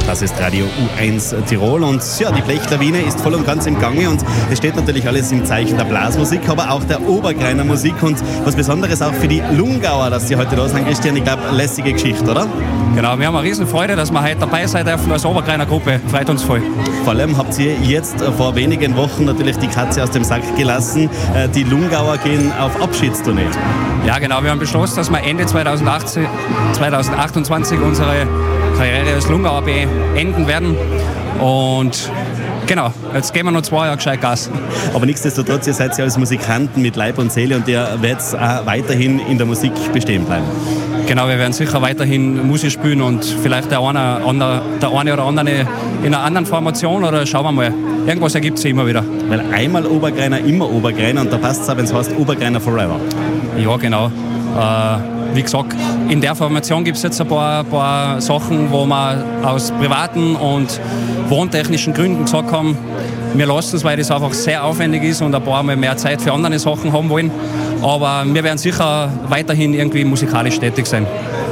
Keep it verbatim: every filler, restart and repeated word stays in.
Das ist Radio U eins Tirol und ja, die Blechlawine ist voll und ganz im Gange und es steht natürlich alles im Zeichen der Blasmusik, aber auch der Obergreiner Musik und was Besonderes auch für die Lungauer, dass Sie heute da sind, Christian. Ich glaube, lässige Geschichte, oder? Genau, wir haben eine riesen Freude, dass wir heute dabei sein dürfen als Obergreiner Gruppe. Freut uns voll. Vor allem habt ihr jetzt vor wenigen Wochen natürlich die Katze aus dem Sack gelassen. Die Lungauer gehen auf Abschiedstournee. Ja, genau. Wir haben beschlossen, dass wir Ende zweitausendachtzehn, zweitausendachtundzwanzig unsere Karriere als Lungauer beenden werden. Und genau, jetzt gehen wir noch zwei Jahre gescheit Gas. Aber nichtsdestotrotz, ihr seid ja als Musikanten mit Leib und Seele und ihr werdet auch weiterhin in der Musik bestehen bleiben. Genau, wir werden sicher weiterhin Musik spielen und vielleicht der eine, andere, der eine oder andere in einer anderen Formation oder schauen wir mal. Irgendwas ergibt sich immer wieder. Weil einmal Obergreiner, immer Obergreiner und da passt es auch, wenn es heißt Obergreiner Forever. Ja, genau. Äh, wie gesagt, in der Formation gibt es jetzt ein paar, paar Sachen, wo wir aus privaten und wohntechnischen Gründen gesagt haben, wir lassen es, weil das einfach sehr aufwendig ist und ein paar Mal mehr Zeit für andere Sachen haben wollen. Aber wir werden sicher weiterhin irgendwie musikalisch tätig sein.